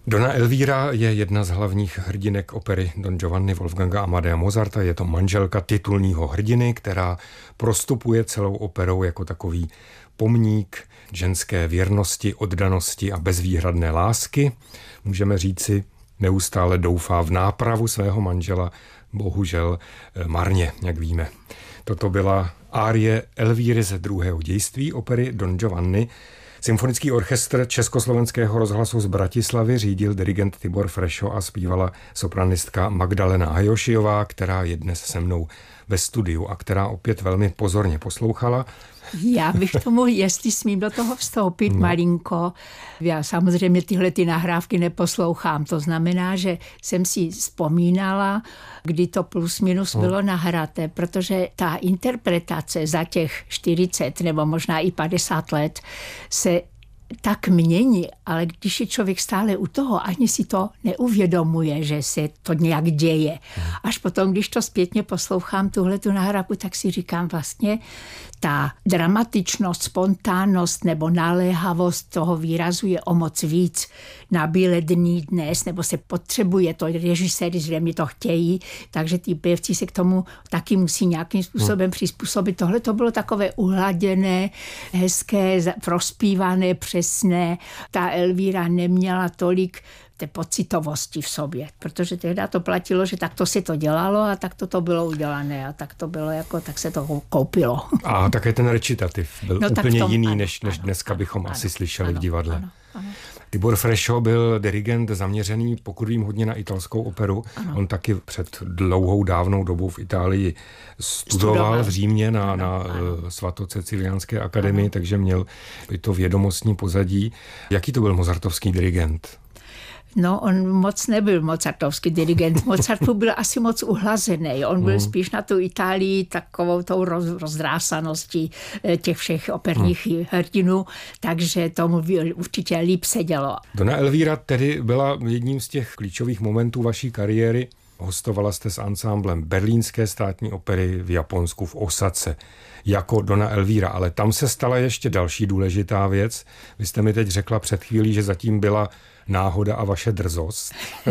Donna Elvíra je jedna z hlavních hrdinek opery Don Giovanni Wolfganga Amadea Mozarta. Je to manželka titulního hrdiny, která prostupuje celou operou jako takový pomník ženské věrnosti, oddanosti a bezvýhradné lásky. Můžeme říci, neustále doufá v nápravu svého manžela, bohužel marně, jak víme. Toto byla árie Elvíry ze druhého dějství opery Don Giovanni. Symfonický orchestr Československého rozhlasu z Bratislavy řídil dirigent Tibor Frešo a zpívala sopranistka Magdalena Hajošiová, která je dnes se mnou ve studiu a která opět velmi pozorně poslouchala. Já bych tomu, jestli smím do toho vstoupit malinko. Já samozřejmě tyhle nahrávky neposlouchám. To znamená, že jsem si vzpomínala, kdy to plus minus bylo nahraté, protože ta interpretace za těch 40 nebo možná i 50 let se tak mění, ale když je člověk stále u toho, ani si to neuvědomuje, že se to nějak děje. Až potom, když to zpětně poslouchám, tuhletu nahrávku, tak si říkám vlastně, ta dramatičnost, spontánnost nebo naléhavost toho výrazu je o moc víc na bílé dny dnes, nebo se potřebuje to, režiséři zřejmě to chtějí, takže ty pěvci se k tomu taky musí nějakým způsobem přizpůsobit. Tohle to bylo takové uhladěné, hezké, prospívané, přesné. Ta Elvíra neměla tolik té pocitovosti v sobě, protože tehdy to platilo, že takto se to dělalo a takto to bylo udělané a tak to bylo tak se to koupilo. A také ten recitativ byl úplně jiný, než dneska bychom asi slyšeli v divadle. Ano. Tibor Frešo byl dirigent zaměřený, pokud vím, hodně na italskou operu. Ano. On taky před dlouhou dávnou dobou v Itálii studoval v Římě na Svatoceciliánské akademii, takže měl i to vědomostní pozadí. Jaký to byl mozartovský dirigent? No, on moc nebyl mozartovský dirigent. Mozart byl asi moc uhlazený. On byl spíš na tu Itálii takovou tou rozdrásaností těch všech operních hrdinů, takže tomu určitě líp sedělo. Donna Elvíra tedy byla jedním z těch klíčových momentů vaší kariéry. Hostovala jste s ansámblem Berlínské státní opery v Japonsku v Osace jako Donna Elvíra, ale tam se stala ještě další důležitá věc. Vy jste mi teď řekla před chvílí, že zatím byla náhoda a vaše drzost.